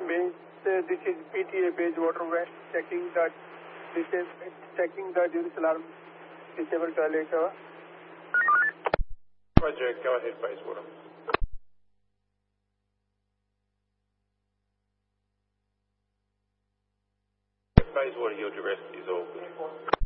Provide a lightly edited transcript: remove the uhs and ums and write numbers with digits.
Base, this is PTA Base Water West checking the duty alarm disabled toilet. Roger, go ahead, Base Water. Base Water, your direct is all good.